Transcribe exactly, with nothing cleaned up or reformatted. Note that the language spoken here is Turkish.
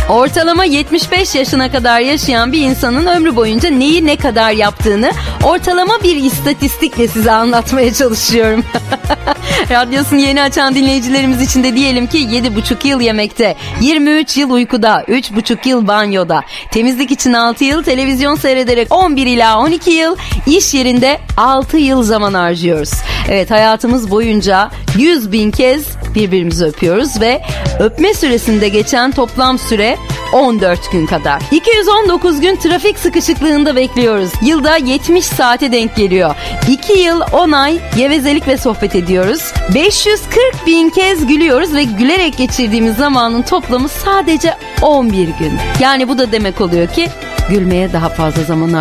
Ortalama yetmiş beş yaşına kadar yaşayan bir insanın ömrü boyunca neyi ne kadar yaptığını ortalama bir istatistikle size anlatmaya çalışıyorum. Radyosunu yeni açan dinleyicilerimiz için de diyelim ki yedi buçuk yıl yemekte, yirmi üç yıl uykuda, üç buçuk yıl banyoda, temizlik için altı yıl, televizyon seyrederek on bir ila on iki yıl, iş yerinde altı yıl zaman harcıyoruz. Evet, hayatımız boyunca yüz bin kez birbirimizi öpüyoruz ve öpme süresinde geçen toplam süre on dört gün kadar. iki yüz on dokuz gün trafik sıkışıklığında bekliyoruz. Yılda yetmiş saate denk geliyor. iki yıl on ay gevezelik ve sohbet ediyoruz. beş yüz kırk bin kez gülüyoruz ve gülerek geçirdiğimiz zamanın toplamı sadece on bir gün. Yani bu da demek oluyor ki gülmeye daha fazla zaman harcıyoruz.